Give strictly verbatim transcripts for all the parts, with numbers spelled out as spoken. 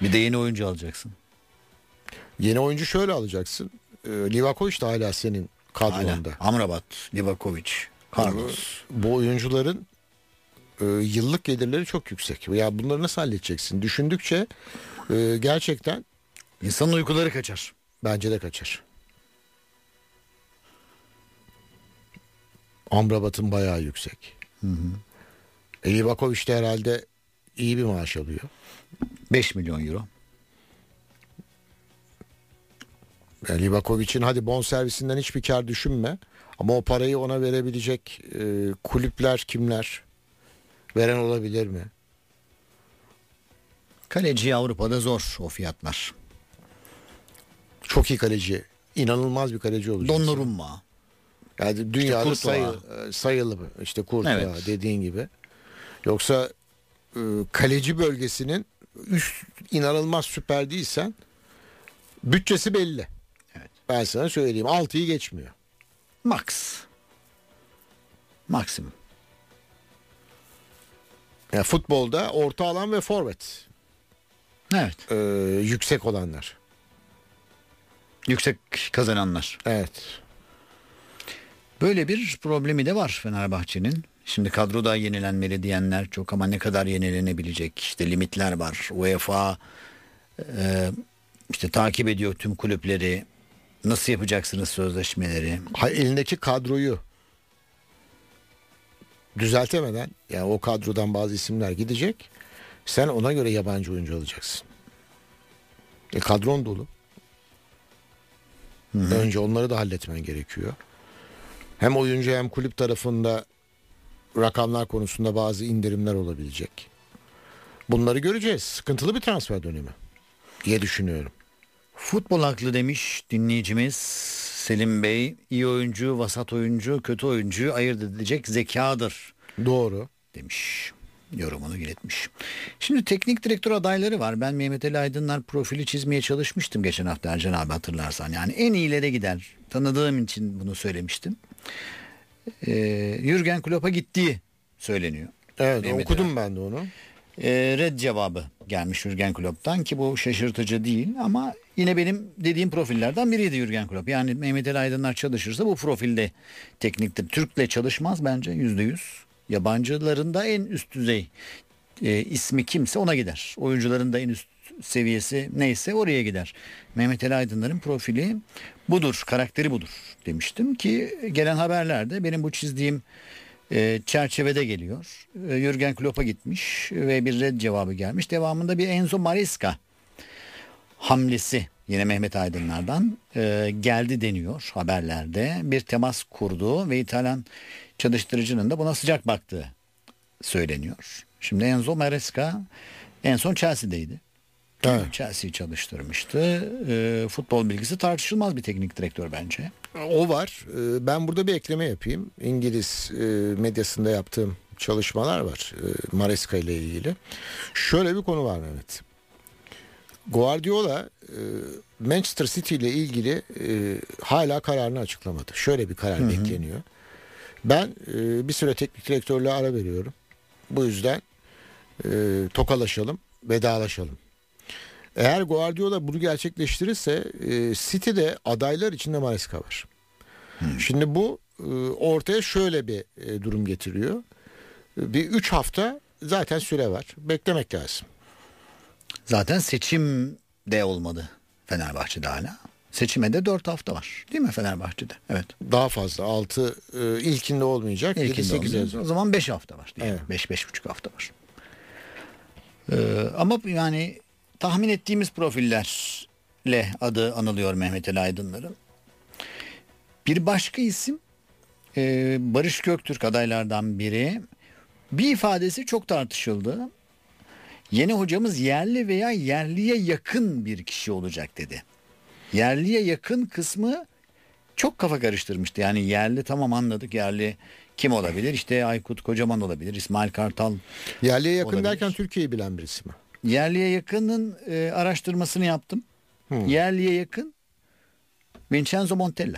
Bir de yeni oyuncu alacaksın. Yeni oyuncu şöyle alacaksın. E, Livakovic de hala senin kadronda. Hala. Amrabat, Livakovic, Carlos. Bu oyuncuların e, yıllık gelirleri çok yüksek. Ya bunları nasıl halledeceksin? Düşündükçe e, gerçekten İnsanın uykuları kaçar. Bence de kaçar. Amrabat'ın bayağı yüksek. Hı hı. E, Livakovic de herhalde iyi bir maaş alıyor. beş milyon euro. Yani Livakovic'in hadi bonservisinden hiçbir kar düşünme. Ama o parayı ona verebilecek e, kulüpler kimler? Veren olabilir mi? Kaleci Avrupa'da zor o fiyatlar. Çok iyi kaleci. İnanılmaz bir kaleci olacak. Donnarumma. Yani dünyada İşte sayı, sayılı işte Courtois evet. dediğin gibi. Yoksa e, kaleci bölgesinin üst inanılmaz süper değilsen bütçesi belli. Evet. Ben sana söyleyeyim altıyı geçmiyor. Max. Maksimum. Yani futbolda orta alan ve forvet. Evet. E, yüksek olanlar. Yüksek kazananlar. Evet. Böyle bir problemi de var Fenerbahçe'nin. Şimdi kadro da yenilenmeli diyenler çok ama ne kadar yenilenebilecek? İşte limitler var. UEFA e, işte takip ediyor tüm kulüpleri. Nasıl yapacaksınız sözleşmeleri? Ha, elindeki kadroyu düzeltemeden yani o kadrodan bazı isimler gidecek. Sen ona göre yabancı oyuncu alacaksın. E, kadron dolu. Hı hı. Önce onları da halletmen gerekiyor. Hem oyuncu hem kulüp tarafında rakamlar konusunda bazı indirimler olabilecek. Bunları göreceğiz. Sıkıntılı bir transfer dönemi diye düşünüyorum. Futbol haklı demiş dinleyicimiz Selim Bey. İyi oyuncu, vasat oyuncu, kötü oyuncuyu ayırt edecek zekadır. Doğru. Demiş. Yorumunu iletmiş. Şimdi teknik direktör adayları var. Ben Mehmet Ali Aydınlar profili çizmeye çalışmıştım geçen hafta Ercan abi hatırlarsan. Yani en iyilere gider. Tanıdığım için bunu söylemiştim. Ee, Jürgen Klopp'a gittiği söyleniyor. Evet Mehmet okudum Ali. ben de onu. Ee, red cevabı gelmiş Jürgen Klopp'tan ki bu şaşırtıcı değil ama yine benim dediğim profillerden biriydi Jürgen Klopp. Yani Mehmet Ali Aydınlar çalışırsa bu profilde tekniktir. Türk'le çalışmaz bence yüzde yüz. Yabancılarında en üst düzey e, ismi kimse ona gider. Oyuncuların da en üst seviyesi neyse oraya gider. Mehmet Ali Aydınlar'ın profili budur, karakteri budur demiştim ki gelen haberlerde benim bu çizdiğim e, çerçevede geliyor. E, Jürgen Klopp'a gitmiş ve bir red cevabı gelmiş. Devamında bir Enzo Maresca hamlesi yine Mehmet Aydınlar'dan e, geldi deniyor haberlerde. Bir temas kurdu ve İtalyan çalıştırıcının da buna sıcak baktığı söyleniyor. Şimdi Enzo Maresca en son Chelsea'deydi. Evet. Chelsea'yi çalıştırmıştı. E, futbol bilgisi tartışılmaz bir teknik direktör bence. O var. E, ben burada bir ekleme yapayım. İngiliz e, medyasında yaptığım çalışmalar var. E, Maresca ile ilgili. Şöyle bir konu var Mehmet. Guardiola e, Manchester City ile ilgili e, hala kararını açıklamadı. Şöyle bir karar Hı-hı. bekleniyor. Ben e, bir süre teknik direktörlüğe ara veriyorum. Bu yüzden e, tokalaşalım, vedalaşalım. Eğer Guardiola bunu gerçekleştirirse e, City'de adaylar içinde Maresca var. Hmm. Şimdi bu e, ortaya şöyle bir e, durum getiriyor. E, bir üç hafta zaten süre var. Beklemek lazım. Zaten seçim de olmadı Fenerbahçe'de hala. Seçime de dört hafta var. Değil mi Fenerbahçe'de? Evet. Daha fazla. altı e, ilkinde olmayacak. yedi sekiz O zaman beş hafta var. Evet. beş beş buçuk hafta var. Ee, ama yani tahmin ettiğimiz profillerle adı anılıyor Mehmet Ali Aydınlar'ın. Bir başka isim e, Barış Göktürk adaylardan biri. Bir ifadesi çok tartışıldı. Yeni hocamız yerli veya yerliye yakın bir kişi olacak dedi. Yerliye yakın kısmı çok kafa karıştırmıştı. Yani yerli tamam anladık, yerli kim olabilir? İşte Aykut Kocaman olabilir, İsmail Kartal yerliye yakın olabilir. Derken Türkiye'yi bilen birisi mi? Yerliye yakının e, araştırmasını yaptım. Hmm. Yerliye yakın Vincenzo Montella.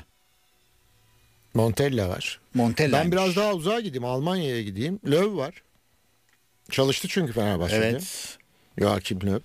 Montella var. Montella. Ben biraz daha uzağa gideyim. Almanya'ya gideyim. Löw var. Çalıştı çünkü Fenerbahçe'de. Evet. Joachim Löw.